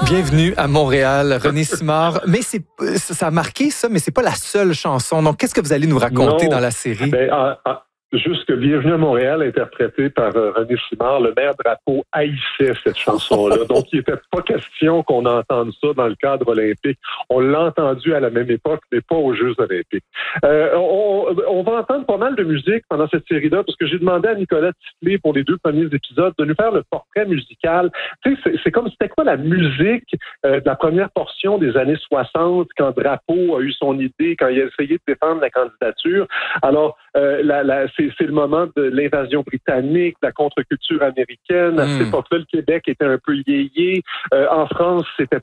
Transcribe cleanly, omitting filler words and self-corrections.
Bienvenue à Montréal, René Simard. Mais ça a marqué ça, mais c'est pas la seule chanson. Donc, qu'est-ce que vous allez nous raconter dans la série? Juste que Bienvenue à Montréal, interprété par René Simard, le maire Drapeau haïssait cette chanson-là. Donc, il n'était pas question qu'on entende ça dans le cadre olympique. On l'a entendu à la même époque, mais pas aux Jeux olympiques. On va entendre pas mal de musique pendant cette série-là, parce que j'ai demandé à Nicolas Titley, pour les 2 premiers épisodes, de nous faire le portrait musical. Tu sais, c'est comme, c'était quoi la musique de la première portion des années 60, quand Drapeau a eu son idée, quand il a essayé de défendre la candidature. Alors, c'est le moment de l'invasion britannique, de la contre-culture américaine. À cette époque-là, le Québec était un peu yéyé. En France, c'était